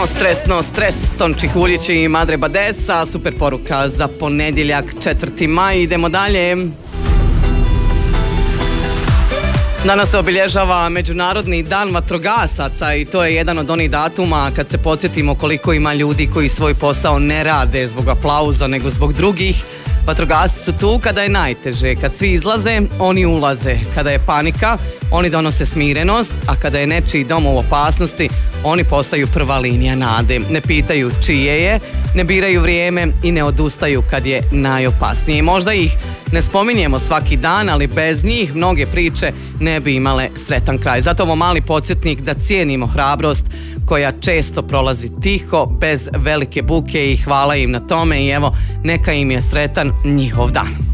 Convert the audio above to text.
No stres, Tonči Huljić i Madre Badesa, super poruka za ponedjeljak 4. maj. Idemo dalje. Danas se obilježava Međunarodni dan vatrogasaca i to je jedan od onih datuma kad se podsjetimo koliko ima ljudi koji svoj posao ne rade zbog aplauza nego zbog drugih. Vatrogasci su tu kada je najteže, kad svi izlaze, oni ulaze, kada je panika, oni donose smirenost, a kada je nečiji dom u opasnosti, oni postaju prva linija nade. Ne pitaju čije je, ne biraju vrijeme i ne odustaju kad je najopasnije. Možda ih ne spominjemo svaki dan, ali bez njih mnoge priče ne bi imale sretan kraj. Zato ovo mali podsjetnik da cijenimo hrabrost koja često prolazi tiho, bez velike buke i hvala im na tome i evo, neka im je sretan njihov dan.